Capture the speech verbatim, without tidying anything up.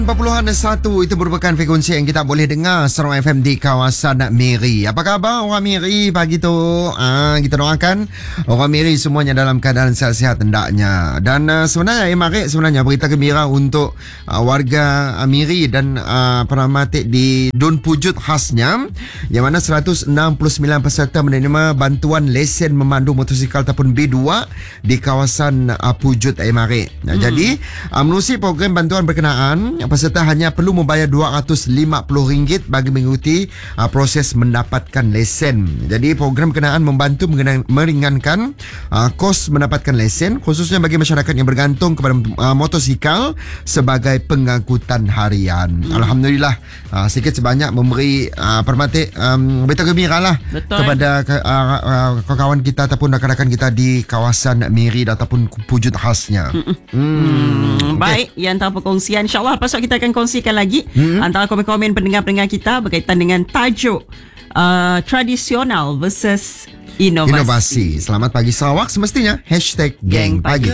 empat puluh satu itu merupakan frekuensi yang kita boleh dengar Serong F M di kawasan Miri. Apa khabar orang Miri pagi tu? Ah, kita doakan orang Miri semuanya dalam keadaan sihat-sihat hendaknya. Dan uh, sebenarnya eh, Marik sebenarnya berita gembira untuk uh, warga uh, Miri dan uh, penamatik di Dun Pujut khasnya, yang mana seratus enam puluh sembilan peserta menerima bantuan lesen memandu motosikal ataupun B dua di kawasan uh, Pujut eh, Marik. Nah, hmm. Jadi uh, menerusi program bantuan berkenaan, peserta hanya perlu membayar dua ratus lima puluh ringgit bagi mengikuti uh, proses mendapatkan lesen. Jadi program berkenaan membantu meringankan uh, kos mendapatkan lesen, khususnya bagi masyarakat yang bergantung kepada uh, motosikal sebagai pengangkutan harian. Hmm. Alhamdulillah, uh, sikit sebanyak memberi uh, permatik um, berita gembira lah. Betul. Kepada uh, uh, kawan kita ataupun rakan-rakan kita di kawasan Miri ataupun Pujut khasnya. Hmm. Hmm. Baik, okay. Yang antara perkongsian, InsyaAllah pasal kita akan kongsikan lagi hmm. antara komen-komen pendengar-pendengar kita berkaitan dengan tajuk uh, tradisional versus inovasi. Inovasi. Selamat pagi Sarawak semestinya. Hashtag Geng Pagi.